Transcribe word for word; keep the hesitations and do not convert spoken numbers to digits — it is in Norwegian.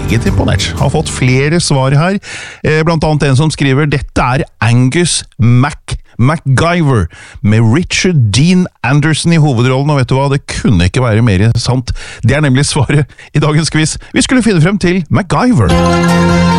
meget imponert. Har fått flere svar her, blant annet en som skriver dette er Angus Mac MacGyver, med Richard Dean Anderson i hovedrollen, og vet du hva, det kunne ikke være mer sant. Det er nemlig svaret i dagens quiz. Vi skulle finne frem til MacGyver.